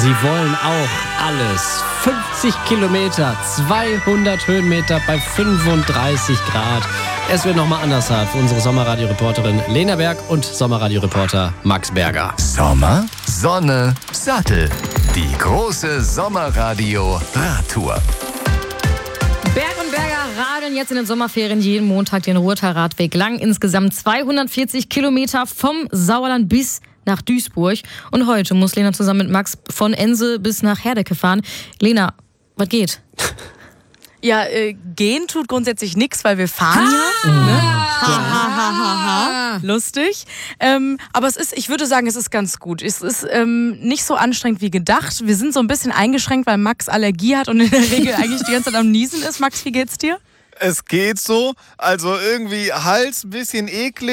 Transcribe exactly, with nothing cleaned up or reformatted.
Sie wollen auch alles. fünfzig Kilometer, zweihundert Höhenmeter bei fünfunddreißig Grad. Es wird nochmal anders hart für unsere Sommerradio-Reporterin Lena Berg und Sommerradio-Reporter Max Berger. Sommer, Sonne, Sattel. Die große Sommerradio-Radtour. Berg und Berger radeln jetzt in den Sommerferien jeden Montag den Ruhrtal-Radweg lang. Insgesamt zweihundertvierzig Kilometer vom Sauerland bis nach Duisburg. Und heute muss Lena zusammen mit Max von Ense bis nach Herdecke fahren. Lena, was geht? Ja, äh, gehen tut grundsätzlich nichts, weil wir fahren ja. Ne? Ha, ha, ha, ha, ha. Lustig. Ähm, aber es ist, ich würde sagen, es ist ganz gut. Es ist ähm, nicht so anstrengend wie gedacht. Wir sind so ein bisschen eingeschränkt, weil Max Allergie hat und in der Regel eigentlich die ganze Zeit am Niesen ist. Max, wie geht's dir? Es geht so. Also irgendwie Hals, ein bisschen eklig.